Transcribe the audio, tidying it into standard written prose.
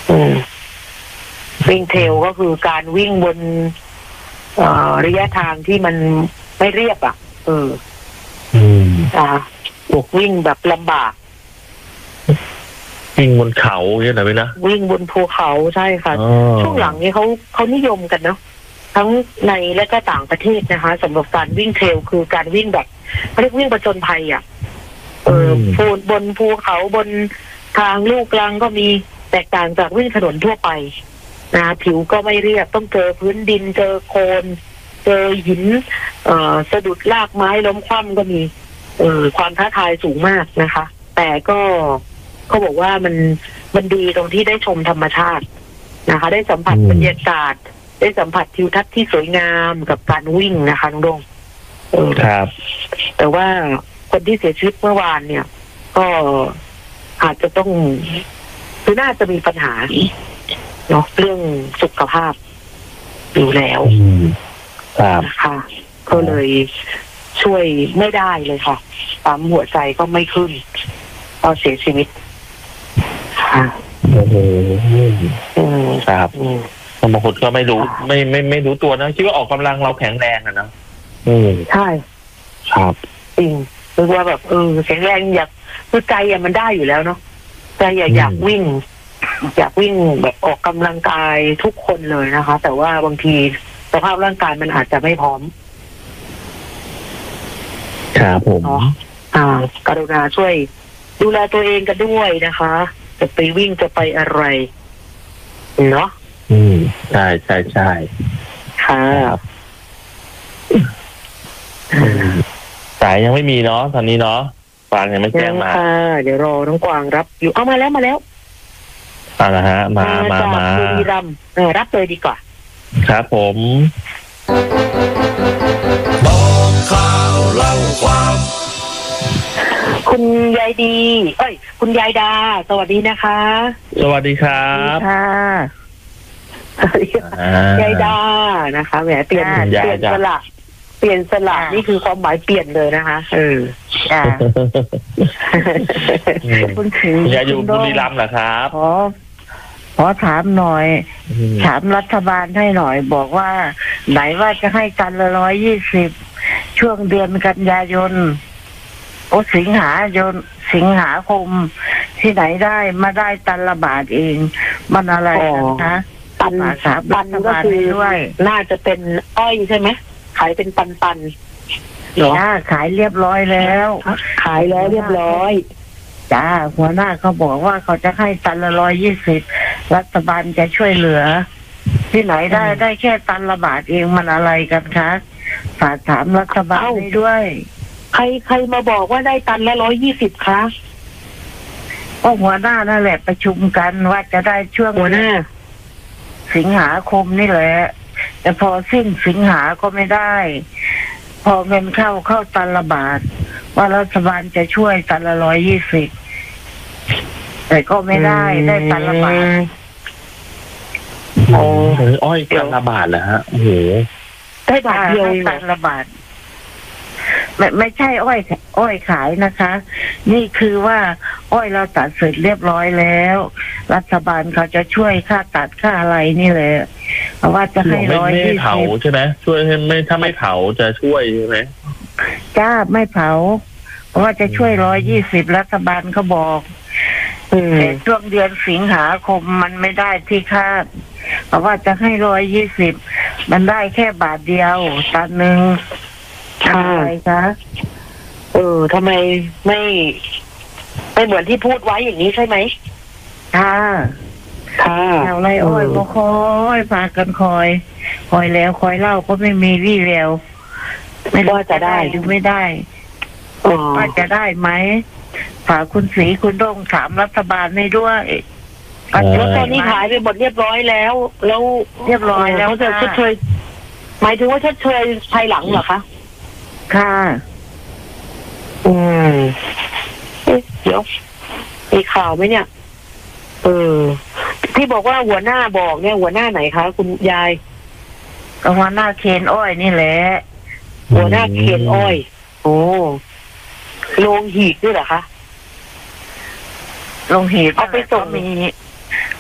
อืมวิ่งเทรลก็คือการวิ่งบนระยะทางที่มันไม่เรียบวิ่งแบบลำบากวิ่งบนเขาเนี่ยนะพี่นะวิ่งบนภูเขาใช่ค่ะช่วงหลังนี้เขานิยมกันเนาะทั้งในและก็ต่างประเทศนะคะสำหรับการวิ่งเทรลคือการวิ่งแบบเขาเรียกวิ่งผจญภัยบนภูเขาบนทางลูกรังก็มีแตกต่างจากวิ่งถนนทั่วไปนะผิวก็ไม่เรียบต้องเจอพื้นดินเจอโคลนเจอหินสะดุดรากไม้ล้มคว่ำก็มีความท้าทายสูงมากนะคะแต่ก็เขาบอกว่ามันดีตรงที่ได้ชมธรรมชาตินะคะได้สัมผัสบรรยากาศได้สัมผัสทิวทัศน์ที่สวยงามกับการวิ่งนะคะน้องดงครับแต่ว่าคนที่เสียชีวิตเมื่อวานเนี่ยก็อาจจะต้องคือน่าจะมีปัญหาเนาะเรื่องสุขภาพอยู่แล้วนะคะก็เลยช่วยไม่ได้เลยค่ะปั๊มหัวใจก็ไม่ขึ้นก็เสียชีวิตค่ะครับบางคนก็ไม่รู้ไม่รู้ตัวนะคิดว่าออกกำลังเราแข็งแรงอะนะใช่ครับจริงคือว่าแบบแข็งแรงอยากคือใจมันได้อยู่แล้วเนาะใจอยากวิ่งแบบออกกำลังกายทุกคนเลยนะคะแต่ว่าบางทีสภาพร่างกายมันอาจจะไม่พร้อมครับผมกรุณาช่วยดูแลตัวเองกันด้วยนะคะจะไปวิ่งจะไปอะไรเนาะใช่ค่ะสายยังไม่มีเนาะตอนนี้เนาะกวางยังไม่แจ้งมาเดี๋ยวรอน้องกวางรับอยู่เอามาแล้วละฮะมาบุรีรัมย์รับเลยดีกว่าครับผมบอกข่าวเล่าความคุณยายดีคุณยายดาสวัสดีนะคะสวัสดีครับค่ะยายดานะคะแหมเปลี่ยนสลับนี่คือความหมายเปลี่ยนเลยนะคะคุณถือยายอยู่บุรีรัมย์เหรอครับขอถามหน่อยถามรัฐบาลให้หน่อยบอกว่าไหนว่าจะให้กันละ120ช่วงเดือนกันยายนสิงหาคมที่ไหนได้มาได้ตันละบาทเองมันอะไรคะตันก็คือน่าจะเป็นอ้อยใช่ไหมขายเป็นปันเหรอขายเรียบร้อยแล้วขายแล้วเรียบร้อยจ้าหัวหน้าเขาบอกว่าเขาจะให้ตันละ120รัฐบาลจะช่วยเหลือที่ไหนได้แค่ตันละบาทเองมันอะไรกันคะฝากถามรัฐบาลให้ด้วยใครมาบอกว่าได้ตันละ120คะก็หัวหน้านั่นแหละประชุมกันว่าจะได้ช่วงหัวหน้าสิงหาคมนี่แหละแต่พอสิ้นสิงหาก็ไม่ได้พอเงินเข้าตันละบาทว่ารัฐบาลจะช่วยตันละ120แต่ก็ไม่ได้ตันละบาทอ้อยตันละบาทเหรอฮะโอ้โหได้บาทเดียวตันละบาทไม่ใช่อ้อยขายนะคะนี่คือว่าอ้อยเราตัดเสร็จเรียบร้อยแล้วรัฐบาลเขาจะช่วยค่าตัดค่าอะไรนี่แหละเพราะว่าจะให้ไม่เผาใช่ไหมช่วยถ้าไม่เผาจะช่วยใช่ไหมจ้าไม่เผาเพราะว่าจะช่วย120รัฐบาลเขาบอกแต่ช่วงเดือนสิงหาคมมันไม่ได้ที่คาดเพราะว่าจะให้120มันได้แค่บาทเดียวตันหนึ่งอะไรคะทำไมไม่เหมือนที่พูดไว้อย่างนี้ใช่ไหมค่ะแถวไรอ้อยก็คอยพากันคอยแล้วคอยเล่าก็ไม่มีวี่แววไม่รู้จะได้หรือไม่ได้ว่าจะได้ไหมฝากคุณศรีคุณต้องถามรัฐบาลให้ด้วยรถตอนนี้ขายไปหมดเรียบร้อยแล้วเรียบร้อยแล้วเขาจะชดเชยหมายถึงว่าชดเชยภายหลังเหรอคะค่ะเดี๋ยวมีข่าวไหมเนี่ยที่บอกว่าหัวหน้าบอกเนี่ยหัวหน้าไหนคะคุณยายก็หัวหน้าเคนอ้อยนี่แหละหัวหน้าเคนอ้อยโอ้โรงหีบด้วยเหรอคะโรงหีบเอาไปส่งมี